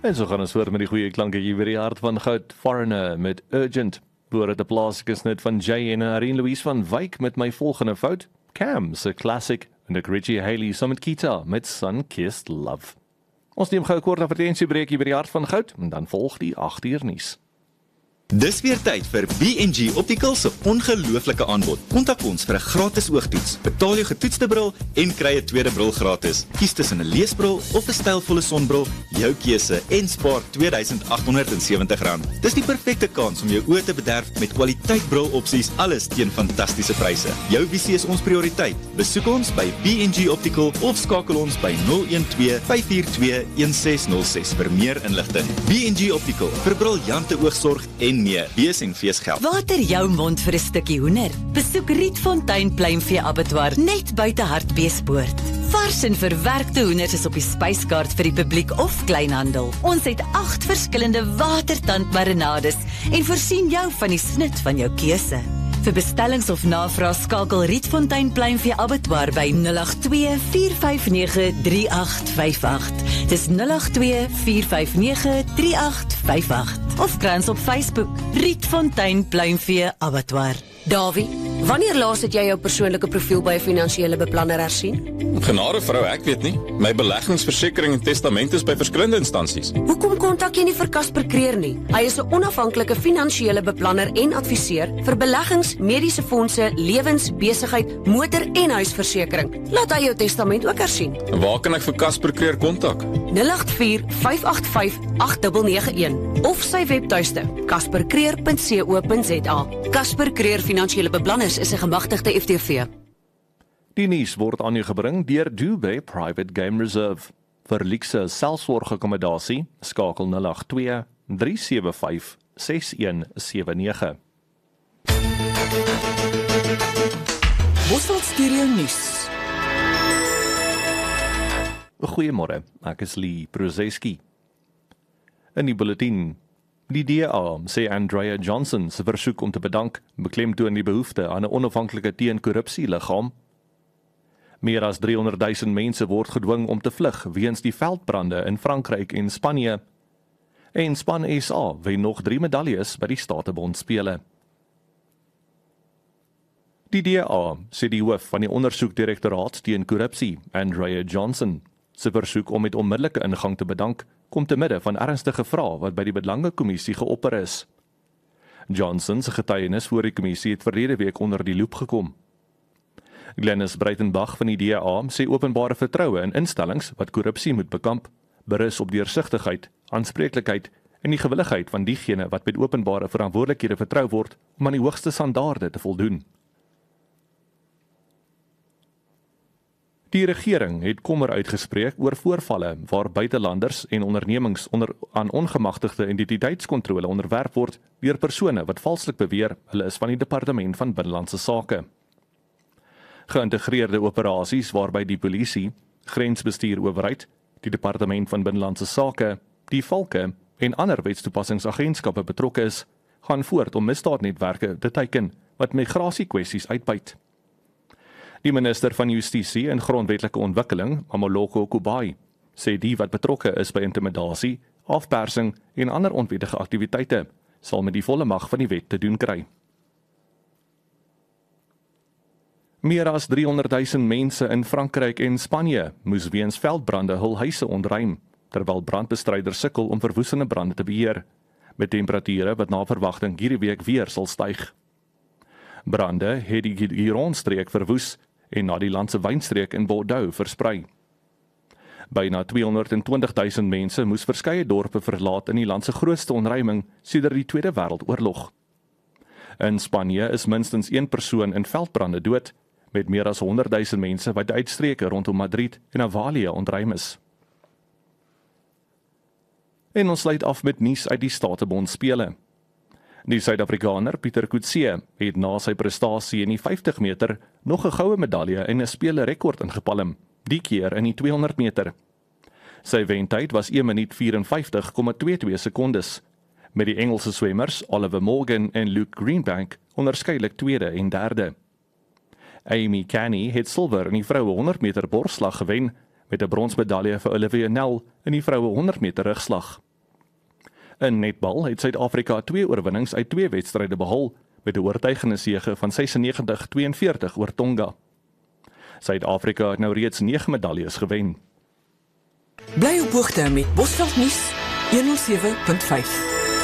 En so gaan ons voort met die goeie klanke hier by die hart van goud. Foreigner met Urgent. Boor het 'n plaaslike snit van Jay en Irene Louise van Wyk met My Volgende Fout. Cam, se classic. En ek Richie Haley saam met Kita met Sun-Kissed Love. Ons neem gou 'n kort advertensiebreek hier by die hart van goud en dan volg die 8 uur nuus. Dis weer tyd vir B&G Optical se ongelooflike aanbod. Kontak ons vir 'n gratis oogtoets. Betaal jou getoetste bril en kry 'n tweede bril gratis. Kies tussen 'n leesbril of 'n stylvolle sonbril, jou keuse en spaar R2870. Dis die perfekte kans om jou oë te bederf met kwaliteit brilopsies, alles teen fantastiese pryse. Jou visie is ons prioriteit. Besoek ons by B&G Optical of skakel ons by 012-542-1606 vir meer inligting. B&G Optical vir briljante oogsorg en meer. Bees geld. Water jou mond vir 'n stukkie hoender. Besoek Rietfontein Pluimvee Abattoir net buite Hartbeespoort. Vars en verwerkte hoenders is op die spyskaart vir die publiek of kleinhandel. Ons het 8 verskillende watertandmarinades en voorsien jou van die snit van jou keuse. Vir bestellings of navraag skakel Rietfontein Pluimvee Abattoir by 082-459-3858. Dis 082-459-3858. Of krans op Facebook, Rietfontein Pluimvee Abattoir. Davie, wanneer laas het jy jou persoonlike profiel by 'n finansiële beplanner hersien? Genade vrou, ek weet nie. My beleggingsversekering en testament is by verskillende instansies. Hoekom kontak jy nie vir Casper Creer nie? Hy is 'n onafhanklike finansiële beplanner en adviseur vir beleggings, mediese fondse, lewens, besigheid, motor en huisversekering. Laat hy jou testament ook hersien. Waar kan ek vir Casper Creer kontak? 084-585-8991 of sy webtuiste caspercreer.co.za. Casper Creer Finansiële Beplanners is 'n gemagtigde FTV. Die nuus word aan u gebring deur Dubai Private Game Reserve. Vir luukse selfsorgakkommodasie skakel 082 375 6179. Bosveld Stereo Nuus. Goeiemôre, ek is Lee Prozeski. In die bulletin. Die DA sê Andrea Johnson se versoek om te bedank beklemtoon die behoefte aan 'n onafhanklike teen-korrupsie-liggaam. Meer as 300,000 mense word gedwing om te vlug weens die veldbrande in Frankryk en Spanje. En span SA wen nog 3 medaljes by die Statebondspele. Die DA sê die hoof van die ondersoekdirektoraat teen korrupsie, Andrea Johnson, se versoek om met onmiddellike ingang te bedank kom te midde van ernstige vrae wat by die Belangekommissie geopper is. Johnson se getuienis voor die kommissie het verlede week onder die loep gekom. Glenys Breitenbach van die DA sê openbare vertroue in instellings wat korrupsie moet bekamp, berus op deursigtigheid, aanspreeklikheid en die gewilligheid van diegene wat met openbare verantwoordelikhede vertrou word om aan die hoogste standaarde te voldoen. Die regering het kommer uitgespreek oor voorvalle waar buitelanders en ondernemings aan ongemagtigde identiteitskontrole onderwerp word deur persone wat valslik beweer hulle is van die Departement van Binnelandse Sake. Geïntegreerde operasies waarby die polisie, grensbestuurowerheid, die Departement van Binnelandse Sake, die Valke en ander wetstoepassingsagentskappe betrokke is, gaan voort om misdaadnetwerke te teiken wat migrasiekwessies uitbuit. Die minister van Justisie en Grondwetlike Ontwikkeling, Mamoloko Kubai, sê die wat betrokke is by intimidasie, afpersing en ander onwettige aktiwiteite, sal met die volle mag van die wet te doen kry. Meer as 300,000 mense in Frankryk en Spanje moes weens veldbrande hul huise ontruim, terwyl brandbestryders sukkel om verwoestende brande te beheer, met temperature wat na verwagting hierdie week weer sal styg. Brande het die Gironde-streek verwoes en na die landse wynstreek in Bordeaux versprei. Byna 220,000 mense moes verskeie dorpe verlaat in die land se grootste ontruiming sedert die Tweede Wêreldoorlog. In Spanje is minstens 1 persoon in veldbrande dood, met meer as 100,000 mense wat uitstreke rondom Madrid en Avalia ontruim is. En ons sluit af met nuus uit die Statebondspele. Die Suid-Afrikaner Pieter Coetzee het na sy prestasie in die 50 meter nog 'n goue medalje en 'n spelerekord ingepalm, die keer in die 200 meter. Sy wentyd was 1 minuut 54,22 sekondes, met die Engelse swemmers Oliver Morgan en Luke Greenbank onderskeidelik tweede en derde. Amy Canny het silwer in die vroue 100 meter borsslag gewen, met 'n bronsmedalje vir Olivia Nel in die vroue 100 meter rugslag. In netbal het Suid-Afrika 2 oorwinnings uit 2 wedstryde behaal, met 'n oortuigende sege van 96-42 oor Tonga. Suid-Afrika het nou reeds 9 medaljes gewen. Bly op hoogte met Bosveld nuus 107.5.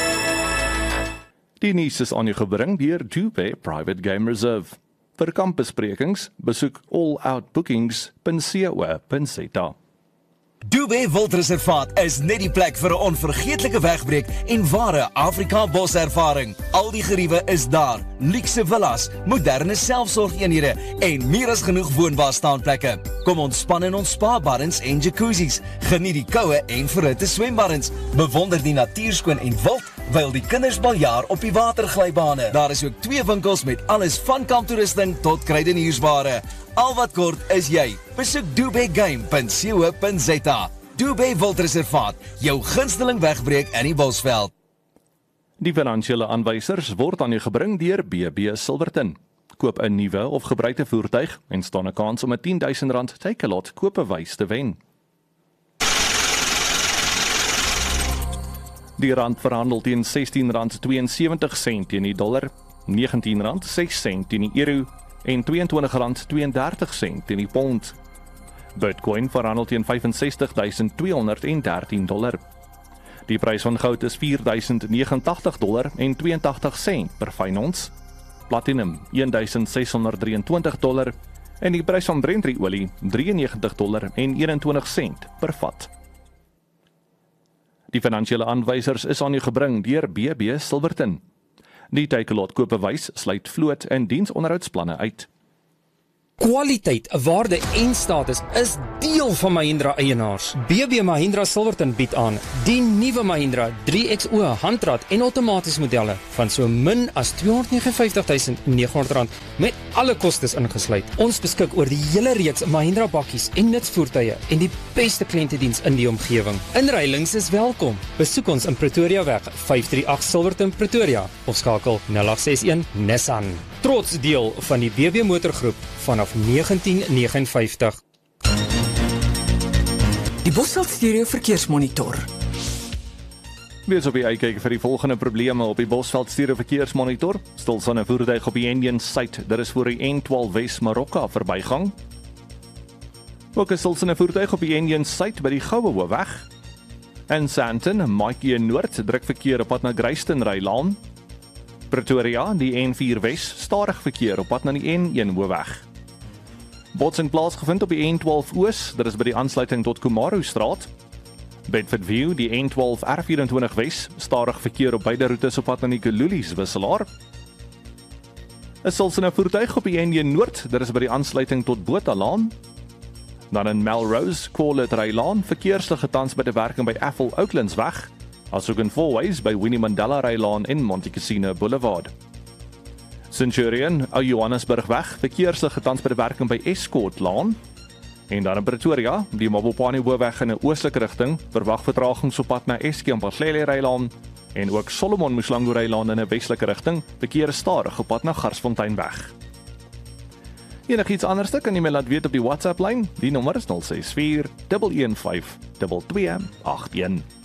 Die nuus is aan jou gebring deur Dubé Private Game Reserve. Vir kampbesprekings, besoek alloutbookings.co.za. Dubé Wildreservaat is net die plek vir 'n onvergeetlike wegbreek en ware Afrika boservaring. Al die geriewe is daar, luukse villas, moderne selfsorgeenhede en meer as genoeg woonbare staanplekke. Kom ontspan in ons spa-baddens en jacuzzis, geniet die koue en verhitte swembaddens, bewonder die natuurskoon en wild, wyl die kinders baljaar op die waterglybane. Daar is ook 2 winkels met alles van kamptoerusting tot kruideniersware. Al wat kort is jy. Besoek dubégame.co.za. Dubé Wildreservaat, jou gunsteling wegbreek in die Bosveld. Die finansiële aanwysers word aan jou gebring deur BB Silverton. Koop 'n nuwe of gebruikte voertuig en staan 'n kans om 'n R10,000 Takealot koopbewys te wen. Die rand verhandel teen R16,72 teen die dollar, R19,06 teen die euro en R22,32 teen die pond. Bitcoin verhandel teen $65,213. Die prys van goud is $4,089 en 82 sent per fyn ons. Platinum $1,623 en die prys van Brent-olie $93 en 21 sent per vat. Die finansiële aanwysers is aan u gebring deur BB Silverton. Die Takealot koopbewys sluit vloot en diensonderhoudsplanne uit. Kwaliteit, waarde en status is deel van Mahindra eienaars. BB Mahindra Silverton bied aan die nuwe Mahindra 3XO handrat en outomaties modelle van so min as R259,900 met alle kostes ingesluit. Ons beskik oor die hele reeks Mahindra bakkies en nutsvoertuie en die beste kliëntediens in die omgewing. Inruilings is welkom. Besoek ons in Pretoria weg 538 Silverton Pretoria of skakel 0861 Nissan. Trots deel van die BB motorgroep vanaf 1959. Die Bosveld Stereo Verkeersmonitor. Wees op die uitkyk vir die volgende probleme op die Bosveld Stereo Verkeersmonitor. Stilstaande voertuig op die Indian Site, daar is voor die N12 West Marokka verbygang. Ook 'n stilstaande voertuig op die Indian Site by die Goue Hoofweg. In Sandton, Maatjie Noord, druk verkeer op pad na Greysten Rylaan. Pretoria, die N4 West, stadig verkeer op pad na die N1 Hoofweg. Botsing plaasgevind op die N12 Oos, dit is by die aansluiting tot Kumaru Straat. Bedfordview, die N12 R24 West, stadig verkeer op beide roetes op pad na die Kululies wisselaar. 'n stilstaande voertuig op die N1 Noord, dit is by die aansluiting tot Botalaan. Dan in Melrose, Corlet Rylaan, verkeersligte tans by die werking by Apple Oaklands weg, asook in Fourways by Winnie Mandela Rylaan en Montecasino Boulevard. Centurion, ou Johannesburgweg, verkeersligte tans by die werking by Escort Laan. En dan in Pretoria, die Mabopane Hoofweg in 'n oostelike rigting, verwag vertragings op pad na Eskom Paslele Rylaan en ook Solomon Muslango Rylaan in 'n westelike rigting, verkeer stadig op pad na Garsfontein weg. Enigiets anderste kan jy my laat weet op die WhatsApp lyn. Die nommer is 064 115 2281.